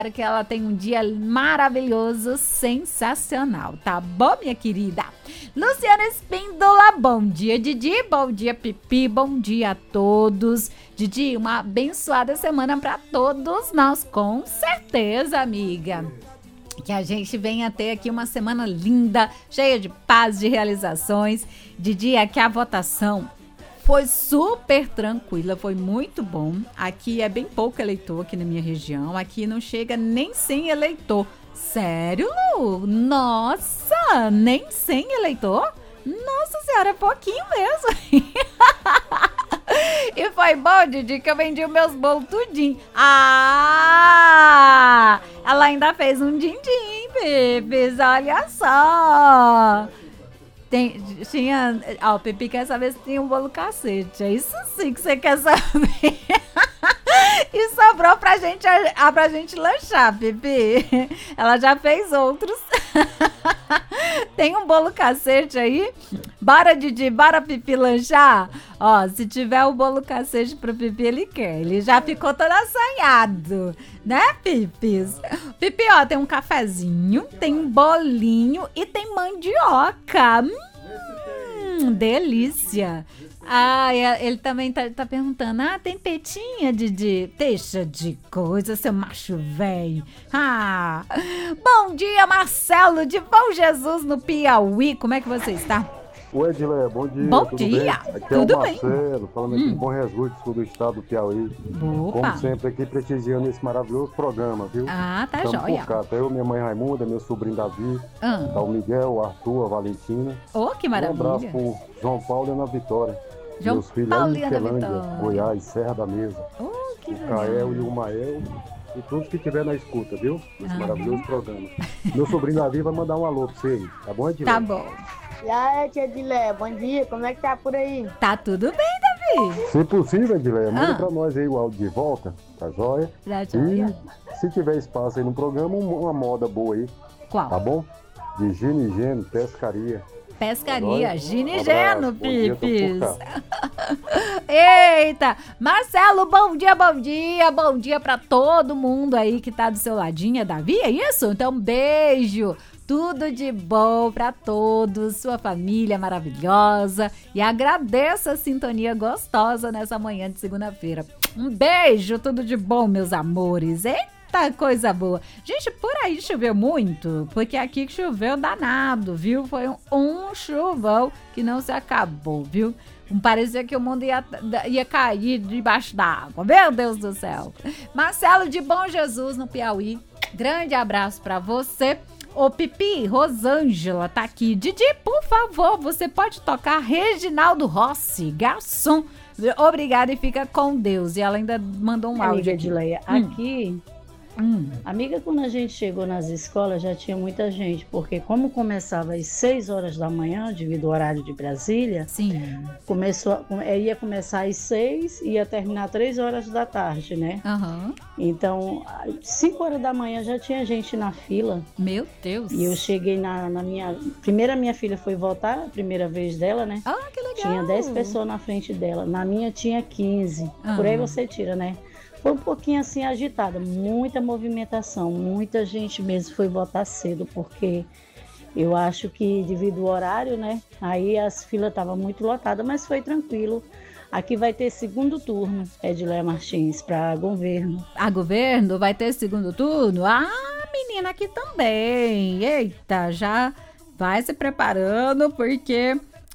Espero que ela tenha um dia maravilhoso, sensacional, tá bom, minha querida? Luciana Espíndola, bom dia, Didi, bom dia, Pipi, bom dia a todos. Didi, uma abençoada semana para todos nós, com certeza, amiga. Que a gente venha ter aqui uma semana linda, cheia de paz, de realizações. Didi, aqui a votação foi super tranquila, foi muito bom. Aqui é bem pouco eleitor aqui na minha região. Aqui não chega nem 100 eleitor. Sério, Lu? Nossa, nem 100 eleitor? Nossa senhora, é pouquinho mesmo. E foi bom, Didi, que eu vendi os meus bolos tudinho. Ah! Ela ainda fez um din-din, Pipis, olha só. O Pipi quer saber se tinha um bolo cacete. É isso sim que você quer saber. E sobrou pra gente lanchar, Pipi. Ela já fez outros. Tem um bolo cacete aí? Bora, Didi, bora, Pipi, lanchar? Ó, se tiver o bolo cacete pro Pipi, ele quer. Ele já ficou todo assanhado, né, Pipis? Pipi, ó, tem um cafezinho, tem um bolinho e tem mandioca. Delícia. Ah, ele também tá perguntando, tem tetinha, Didi? Deixa de coisa, seu macho velho. Ah, bom dia, Marcelo, de Bom Jesus, no Piauí. Como é que você está? Oi, Edilé, bom dia. Bom tudo dia, bem? Aqui tudo é o bem. Marcelo, falando aqui de Bom Jesus, sul do estado do Piauí. Opa. Como sempre, aqui prestigiando esse maravilhoso programa, viu? Ah, tá Estamos joia. por cá, até eu, minha mãe Raimunda, meu sobrinho Davi, tá o Miguel, o Arthur, a Valentina. Oh, que maravilha. Um abraço pro João Paulo e Ana Vitória. João Meus filhos Paulo aí e em Ana Quelândia, Vitória. Goiás, Serra da Mesa. Oh, que O legal. Cael e o Mael e todos que estiver na escuta, viu? Esse Ah. maravilhoso programa. Meu sobrinho Davi vai mandar um alô pra você aí, tá bom, Edilé? Tá bom. E aí, tia Dilé, bom dia, como é que tá por aí? Tá tudo bem, Davi? Se possível, Edilé, manda Ah. pra nós aí o áudio de volta, tá joia? Tá joia. E se tiver espaço aí no programa, uma moda boa aí, Qual? tá bom? De gino e geno, pescaria. Pescaria, Tá Gino e joia? Um Geno, abraço, bom dia, tô por Pipis. cá. Eita! Marcelo, bom dia, bom dia. Bom dia pra todo mundo aí que tá do seu ladinho. É Davi, é isso? Então, beijo. Tudo de bom pra todos, sua família maravilhosa. E agradeço a sintonia gostosa nessa manhã de segunda-feira. Um beijo, tudo de bom, meus amores. Eita, coisa boa. Gente, por aí choveu muito, porque aqui choveu danado, viu? Foi um chuvão que não se acabou, viu? Parecia que o mundo ia cair debaixo d'água. Meu Deus do céu. Marcelo de Bom Jesus, no Piauí. Grande abraço pra você. Ô, Pipi, Rosângela tá aqui. Didi, por favor, você pode tocar Reginaldo Rossi, garçom. Obrigada e fica com Deus. E ela ainda mandou um áudio Amiga aqui. Edileia, aqui, amiga, quando a gente chegou nas escolas já tinha muita gente, porque como começava às 6 horas da manhã, devido ao horário de Brasília, Sim. ia começar às 6 e ia terminar 3 horas da tarde, né? Aham. Então, às 5 horas da manhã já tinha gente na fila. Meu Deus. E eu cheguei na minha... Primeiro a minha filha foi votar, a primeira vez dela, né? Ah, que legal. Tinha 10 pessoas na frente dela. Na minha tinha 15. Por aí você tira, né? Foi um pouquinho assim agitada, muita movimentação, muita gente mesmo foi votar cedo, porque eu acho que devido ao horário, né? Aí as filas estavam muito lotadas, mas foi tranquilo. Aqui vai ter segundo turno, Edileia Martins, para governo. A governo vai ter segundo turno? Ah, menina, aqui também. Eita, já vai se preparando, porque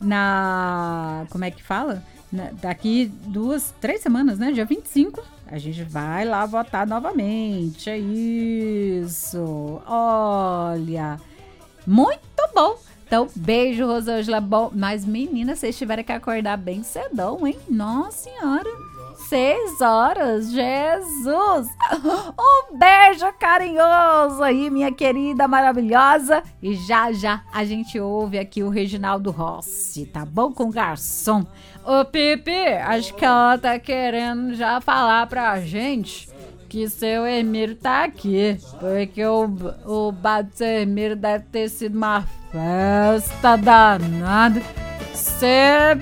como é que fala? Daqui 3 semanas, né? Dia 25, a gente vai lá votar novamente. É isso. Olha, muito bom. Então, beijo, Rosângela. Bom, mas, menina, vocês tiveram que acordar bem cedão, hein? Nossa Senhora. 6 horas, Jesus! Um beijo carinhoso aí, minha querida maravilhosa. E já a gente ouve aqui o Reginaldo Rossi, tá bom? Com o garçom. Ô, Pipi, acho que ela tá querendo já falar pra gente que seu Emílio tá aqui. Porque o bar do seu Emílio deve ter sido uma festa danada. Você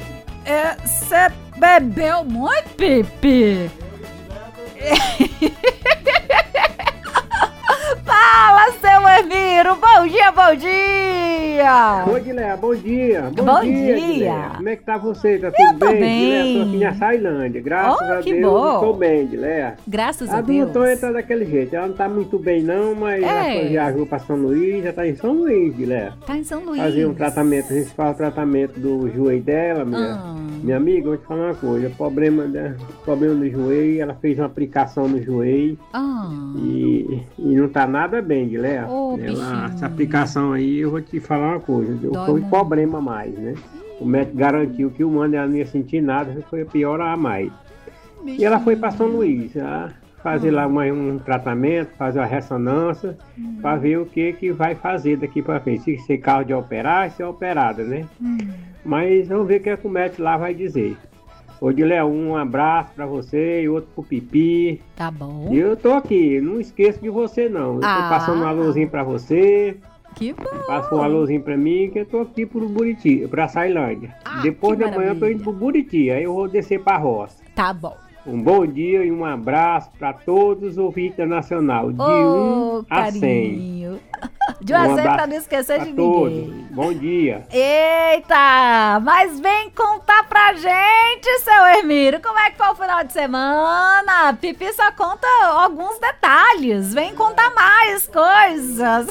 bebeu muito, Pipi? bom dia, bom dia! Oi, Dileia, bom dia. Bom dia. Dileia. Como é que tá você? Tá tudo tô bem? bem. Dileia, tô aqui na Sailândia. Graças a que Deus, bom. tô bem, Dileia. Graças a A Deus. dona Tonha tá daquele jeito. Ela não tá muito bem, não, mas ela viajou pra São Luís, já tá em São Luís, Dileia. Tá em São Luís. Fazer um tratamento, a gente faz o tratamento do joelho dela, minha amiga, vou te falar uma coisa. Problema no joelho, ela fez uma aplicação no joelho e não tá nada bem, Dileia. Essa aplicação aí, eu vou te falar uma coisa, foi um problema a mais, né? O médico garantiu que o humano ela não ia sentir nada, foi piorar a mais. E ela foi para São Luís, fazer lá um tratamento, fazer uma ressonância, para ver o que vai fazer daqui para frente. Se ser carro de operar, se é operada, né? Mas vamos ver o que o médico lá vai dizer. Ô, Dileia, um abraço pra você e outro pro Pipi. Tá bom. E eu tô aqui, não esqueço de você não. Eu tô passando um alôzinho pra você. Que bom. Passa um alôzinho pra mim que eu tô aqui pro Buriti, pra Sailândia. Depois da manhã eu tô indo pro Buriti, aí eu vou descer pra roça. Tá bom. Um bom dia e um abraço para todos os ouvintes da Nacional, de 1 a 100. De 1 a 100 para não esquecer de ninguém. Bom dia. Eita, mas vem contar pra gente, seu Hermírio, como é que foi o final de semana? Pipi só conta alguns detalhes, vem contar mais coisas.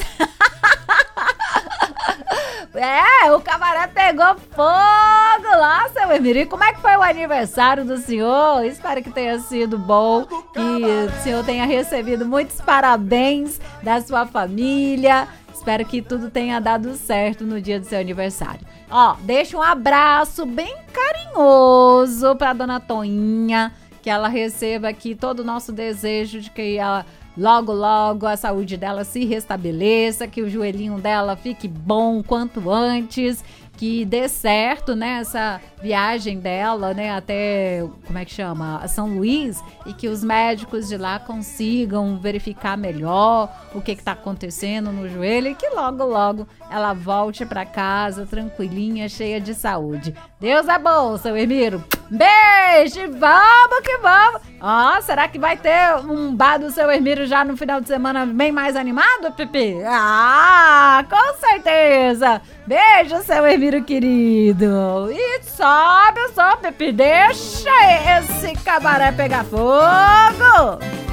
O cabaré pegou fogo lá, seu Hermírio. E como é que foi o aniversário do senhor? Espero que tenha sido bom, que o senhor tenha recebido muitos parabéns da sua família. Espero que tudo tenha dado certo no dia do seu aniversário. Deixa um abraço bem carinhoso pra dona Toinha, que ela receba aqui todo o nosso desejo de que ela logo, logo a saúde dela se restabeleça, que o joelhinho dela fique bom quanto antes, que dê certo, né, essa viagem dela, né, até, como é que chama? São Luís, e que os médicos de lá consigam verificar melhor o que tá acontecendo no joelho e que logo, logo ela volte pra casa tranquilinha, cheia de saúde. Deus é bom, seu Hermírio. Beijo, vamos que vamos. Será que vai ter um bar do seu Hermírio já no final de semana bem mais animado, Pipi? Com certeza. Beijo, seu Hermírio querido. E sobe o som, Pipi. Deixa esse cabaré pegar fogo.